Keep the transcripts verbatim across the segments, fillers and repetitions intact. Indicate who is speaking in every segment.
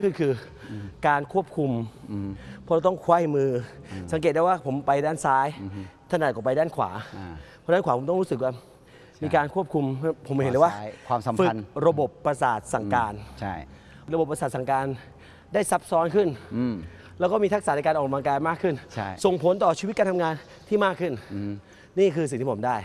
Speaker 1: คือคือการควบคุมเพราะเราต้องไขว้มือสังเกตได้ว่าผมไปด้านซ้ายถนัดกว่าไปด้านขวาเพราะด้านขวาผมต้องรู้สึกว่ามีการควบคุมผมเห็นเลยว่า
Speaker 2: ความสัมพันธ์
Speaker 1: ระบบประสาทสั่งการ
Speaker 2: ใช่
Speaker 1: ระบบประสาทสั่งการได้ซับซ้อนขึ้นแล้วก็มีทักษะในการออกกำลังกายมากขึ้นส่งผลต่อชีวิตการทำงานที่มากขึ้นนี่คือสิ่งที่ผมได้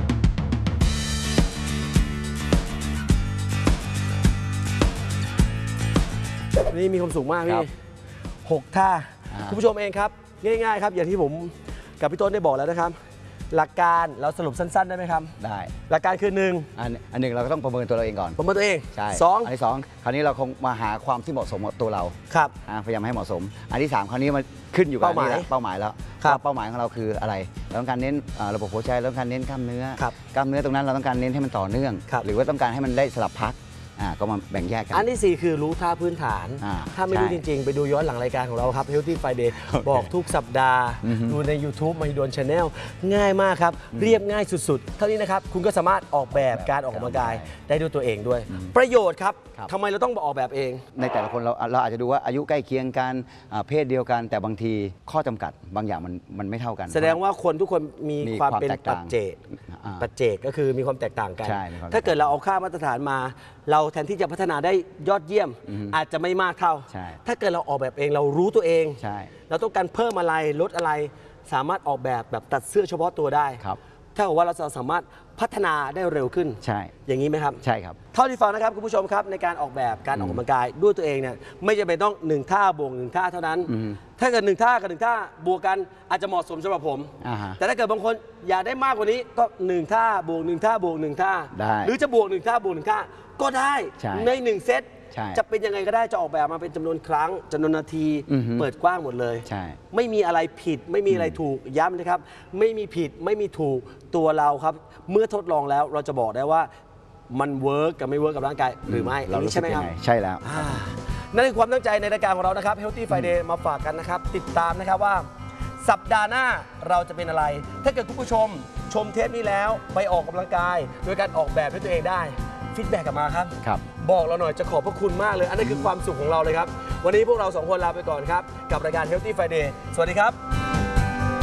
Speaker 1: นี่มีความสูงมากพี่หกท่าคุณผู้ชมเองครับง่ายๆครับอย่างที่ผมกับพี่ต้นได้บอกแล้วนะครับหลักการเราสรุปสั้นๆได้ไหมครับ
Speaker 2: ได้
Speaker 1: หลักการคือหนึ่ง
Speaker 2: อันอันหนึ่งเราก็ต้องประเมินตัวเราเองก่อน
Speaker 1: ประเมินตัวเอง
Speaker 2: ใช่
Speaker 1: สอง
Speaker 2: อันที่สองคราวนี้เราคงมาหาความที่เหมาะสมกับตัวเรา
Speaker 1: ครับ
Speaker 2: พยายามให้เหมาะสมอันที่สามคราวนี้มันขึ้นอยู่กับเป้าหมายเป้าหมายแล้วเป้าหมายของเราคืออะไรเราต้องการเน้นระบบหัวใจเราต้องการเน้นกล้ามเนื้อกล้ามเนื้อตรงนั้นเราต้องการเน้นให้มันต่อเนื่องหรือว่าต้องการให้มันได้สลับพักก็มาแบ่งแยกกัน
Speaker 1: อันที่สี่คือรู้ท่าพื้นฐานถ้าไม่รู้จริงๆไปดูย้อนหลังรายการของเราครับ Healthy Friday บอกทุกสัปดาห์ดูใน YouTube มหิดล Channel ง่ายมากครับเรียบง่ายสุดๆเท่านี้นะครับคุณก็สามารถออกแบบการออกกำลังกายได้ด้วยตัวเองด้วยประโยชน์ครับทำไมเราต้องออกแบบเอง
Speaker 2: ในแต่ละคนเราเราอาจจะดูว่าอายุใกล้เคียงกันเพศเดียวกันแต่บางทีข้อจำกัดบางอย่างมันมันไม่เท่ากัน
Speaker 1: แสดงว่าคนทุกคนมีความเป็นปัจเจกปัจเจกก็คือมีความแตกต่างกันถ้าเกิดเราเอาค่ามาตรฐานมาเราแทนที่จะพัฒนาได้ยอดเยี่ยมอาจจะไม่มากเท่าถ้าเกิดเราออกแบบเองเรารู้ตัวเองเราต้องการเพิ่มอะไรลดอะไรสามารถออกแบบแบบตัดเสื้อเฉพาะตัวได้ถ้าบอกว่าเราจะสามารถพัฒนาได้เร็วขึ้น
Speaker 2: ใช่
Speaker 1: อย่างนี้ไหมครับ
Speaker 2: ใช่ครับ
Speaker 1: เท่าที่ฟังนะครับคุณผู้ชมครับในการออกแบบการออกกำลังกายด้วยตัวเองเนี่ยไม่จำเป็นต้องหนึ่งท่าบวกหนึ่งท่าเท่านั้นถ้าเกิดหนึ่งท่ากับหนึ่งท่าบวกกันอาจจะเหมาะสมสำหรับผมแต่ถ้าเกิดบางคนอยากได้มากกว่านี้ก็หนึ่งท่าบวกหนึ่งท่าบวกหนึ่งท่าหรือจะบวกหนึ่งท่าบวกหนึ่งท่าก็ได้ในหนึ่งเซตจะเป็นยังไงก็ได้จะออกแบบมาเป็นจำนวนครั้งจำนวนนาทีเปิดกว้างหมดเลยไม่มีอะไรผิดไม่มีอะไรถูกย้ำนะครับไม่มีผิดไม่มีถูกตัวเราครับเมื่อทดลองแล้วเราจะบอกได้ว่ามันเวิร์กกับไม่เวิร์กกับร่างกายหรือไม่อันนี้ใช่ไหมครับ
Speaker 2: ใช่แล้ว
Speaker 1: นั่นคือความตั้งใจในรายการของเรานะครับ Healthy Friday มาฝากกันนะครับติดตามนะครับว่าสัปดาห์หน้าเราจะเป็นอะไรถ้าเกิดคุณผู้ชมชมเทปนี้แล้วไปออกกำลังกายโดยการออกแบบด้วยตัวเองได้ฟีดแบ็กกลับมาครับ
Speaker 2: ครับ
Speaker 1: บอกเราหน่อยจะขอบพระคุณมากเลยอันนี้คือความสุขของเราเลยครับวันนี้พวกเราสองคนลาไปก่อนครับกับรายการ Healthy Friday สวัสดีครับ